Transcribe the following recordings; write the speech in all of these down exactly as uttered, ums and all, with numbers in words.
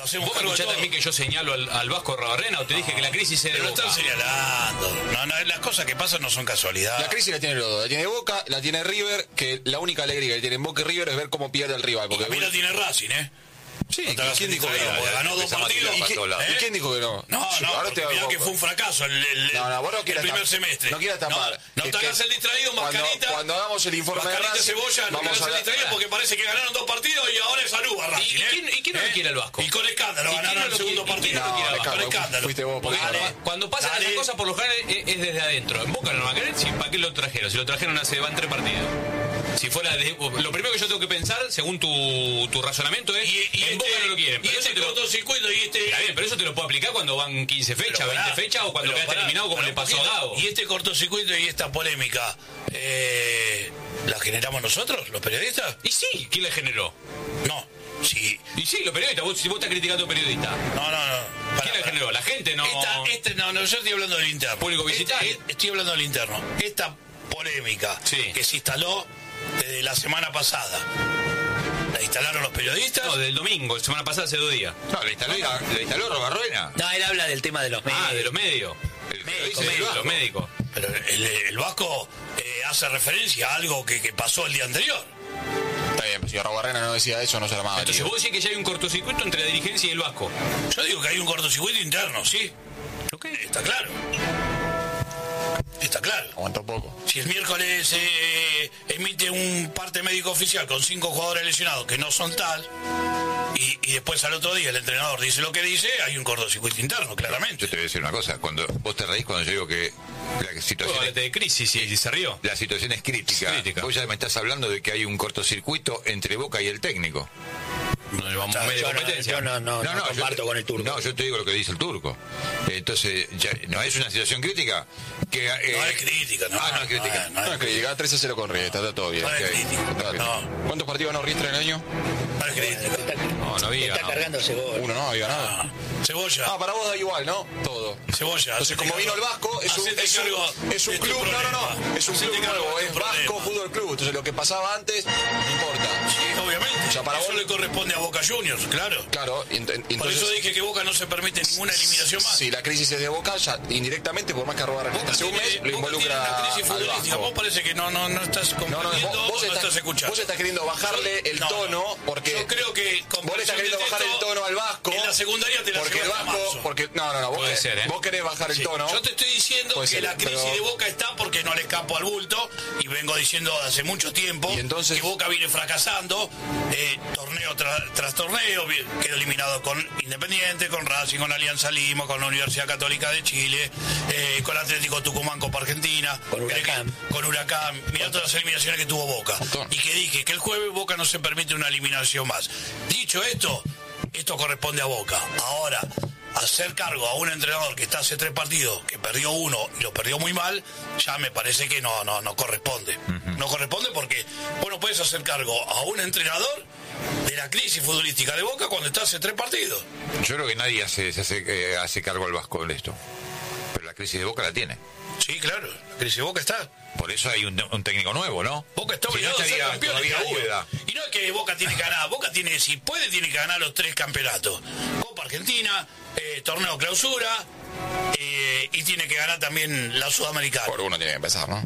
lo hacemos ¿Vos me cargo de escuchás todo. también que yo señalo al, al Vasco Arrobarrena o te dije No, que la crisis es de pero lo Boca? están señalando. No, no, las cosas que pasan no son casualidad. La crisis la tiene los dos. La tiene Boca, la tiene River, que la única alegría que tienen Boca y River es ver cómo pierde el rival. Porque También la tiene Racing, ¿eh? Sí, No te hagas ¿quién el dijo que distraído, no? porque ganó dos Empezamos a partidos. tirar ¿Y, para quién- todos lados. ¿Y quién dijo que no? No, Sí, no, ahora porque te mirá hago- que fue un fracaso el, el, No, no, vos no el quieras primer tapar. semestre. No quieras tapar. No, no Es te que hagas el distraído, cuando- Mascarita. cuando hagamos el informe de Mascarita Racing, Cebolla, no te vamos hagas a el la- distraído porque parece que ganaron dos partidos y ahora es Aruba Racing. ¿Y- y ¿eh? quién- y quién no lo ¿Eh? quiere al Vasco? Y con escándalo ¿Y quién ganaron no el lo segundo quiere- y quién partido. no lo quiere al Con Vasco? escándalo. Fuiste vos, porque Dale, no- Cuando pasan dale. esas cosas, por lo general es, es desde adentro. En Boca no lo van a querer, si, ¿para qué lo trajeron? Si lo trajeron hace van tres partidos. Si fuera de- lo primero que yo tengo que pensar, según tu, tu razonamiento, es Y, y en Boca no lo quieren. Y Pero eso este te lo, cortocircuito y este... Está bien, pero eso te lo puedo aplicar cuando van quince fechas, Pero pará, veinte fechas o cuando pero quedaste pará, eliminado como pará le un pasó a poquito. Gago. Y este cortocircuito y esta polémica, eh, ¿la generamos nosotros, los periodistas? Y sí, ¿quién le generó? No, sí. Y sí, los periodistas. Vos, si vos estás criticando periodistas, No, no, no. Pará, ¿quién le pará. generó? La gente no. Esta, este, no, no, yo estoy hablando del interno. Público visitante. Este- estoy hablando del interno. Esta polémica Sí. que se instaló desde la semana pasada, ¿la instalaron los periodistas? No, del domingo, la semana pasada, hace dos días. No, le instaló, le instaló Robarruena. No, él habla del tema de los medios. Ah, de los medios. El Médico, Sí, médico. los médicos. Pero el, el Vasco eh, hace referencia a algo que, que pasó el día anterior. Está bien, si Arrobarrena no decía eso, no se llamaba. Entonces tío. vos decís que ya hay un cortocircuito entre la dirigencia y el Vasco. Yo digo que hay un cortocircuito interno, sí. Ok. Está claro. Está claro. Aguantó poco. Si el miércoles eh, emite un parte médico oficial con cinco jugadores lesionados que no son tal, y, y después al otro día el entrenador dice lo que dice, hay un cortocircuito interno, claramente. Yo te voy a decir una cosa. Cuando vos te reís cuando yo digo que la situación, Hablate es, de crisis y se rió. la situación es crítica. Crítica. Vos ya me estás hablando de que hay un cortocircuito entre Boca y el técnico. No le vamos a medio Yo no, competencia. yo no, no, no comparto yo, con el turco. No, yo te digo lo que dice el turco. Entonces, ya, ¿no es una situación crítica? Que, eh, No es crítica, no. Ah, no es crítica. No, No es crítica, tres a cero con Riestra, está todo bien. No es Ok. crítica. Está- No. ¿Cuántos partidos ganó Riestra en el año? no es crítica. Está, No, no había. está no. cargando ese gol. Uno, no, había nada. Ah, Cebolla. Ah, para vos da igual, ¿no? Todo. Cebolla. Entonces, hacete como vino el cargo- Vasco, es un, hacete es un, cargo es un de tu club, no, no, no, problema. es un Hacete club cargo nuevo, de es tu Vasco problema. Fútbol Club. Entonces, lo que pasaba antes, no importa. Sí, obviamente. O sea, para Eso vos- le corresponde a Boca Juniors, claro. Claro, y ent- entonces... Por eso dije que Boca no se permite ninguna eliminación más. Si la crisis es de Boca, ya indirectamente, por más que arroba Boca hace un tiene- mes, lo Boca involucra tiene una crisis al futbolística. Vos Vasco. parece que no, no, no estás No, no, comprendiendo vos, vos o no estás, estás escuchando. vos estás queriendo bajarle el No, tono no. porque... Yo creo que con vos le estás queriendo presión de bajar el texto, tono al Vasco. en la secundaria te la porque el llevas a Vasco, marzo. porque no, no, no, vos, Puede querés, ser, ¿eh? vos querés bajar el Sí. tono. Yo te estoy diciendo Puede que ser, la crisis pero- de Boca está porque no le escapo al bulto y vengo diciendo hace mucho tiempo Y entonces- que Boca viene fracasando eh, torneo tra- tras torneo, vi- quedó eliminado con Independiente, con Racing, con Alianza Lima, con la Universidad Católica de Chile, eh, con Atlético Tucumán, Copa Argentina, Con Huracán. que- con Huracán, mirá todas las eliminaciones que tuvo Boca Montón. y que dije que el jueves Boca no se permite una eliminación más. Dicho esto, esto corresponde a Boca. Ahora, hacer cargo a un entrenador que está hace tres partidos, que perdió uno y lo perdió muy mal, ya me parece que no, no, no corresponde. No corresponde porque vos no puedes hacer cargo a un entrenador de la crisis futbolística de Boca cuando está hace tres partidos. Yo creo que nadie hace, se hace, eh, hace cargo al Vasco de esto. Pero la crisis de Boca la tiene. Sí, claro, la crisis de Boca está. Por eso hay un, un técnico nuevo, ¿no? Boca está Si no obligado a ser estaría campeón todavía este año. Úbeda. Y no es que Boca tiene que ganar, Boca tiene, si puede, tiene que ganar los tres campeonatos. Copa Argentina, eh, torneo clausura, eh, y tiene que ganar también la Sudamericana. Por uno tiene que empezar, ¿no?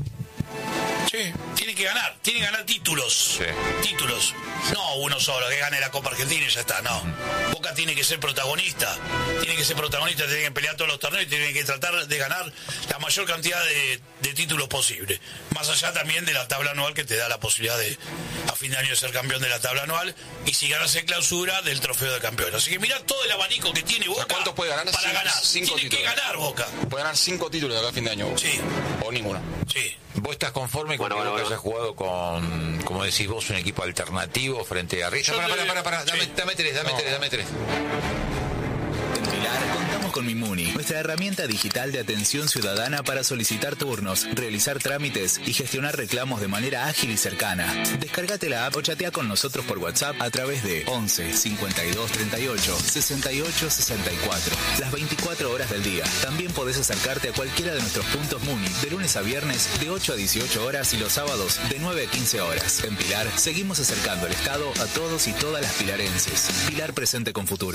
Sí. Tiene que ganar, tiene que ganar títulos. Sí. Títulos. No uno solo, que gane la Copa Argentina y ya está, no. Boca tiene que ser protagonista. Tiene que ser protagonista, tiene que pelear todos los torneos y tiene que tratar de ganar la mayor cantidad de, de títulos posible. Más allá también de la tabla anual que te da la posibilidad de a fin de año de ser campeón de la tabla anual y si ganas en clausura del trofeo de campeón. Así que mira todo el abanico que tiene Boca. ¿cuántos puede ganar? Para Cinco- ganar. cinco tiene títulos. que ganar Boca. Puede ganar cinco títulos de acá a fin de año. Sí, O ninguno. sí. ¿Vos estás conforme con Bueno, que bueno, Boca bueno. haya jugado con, como decís vos, un equipo alternativo frente a Riestra? Yo Para, te- para, para, para, dame, sí. dame tres, dame No. tres, dame tres. En Pilar contamos con Mimuni, nuestra herramienta digital de atención ciudadana para solicitar turnos, realizar trámites y gestionar reclamos de manera ágil y cercana. Descárgate la app o chatea con nosotros por WhatsApp a través de once cincuenta y dos treinta y ocho sesenta y ocho sesenta y cuatro, las veinticuatro horas del día. También podés acercarte a cualquiera de nuestros puntos Muni de lunes a viernes de ocho a dieciocho horas y los sábados de nueve a quince horas. En Pilar seguimos acercando el Estado a todos y todas las pilarenses. Pilar presente con futuro.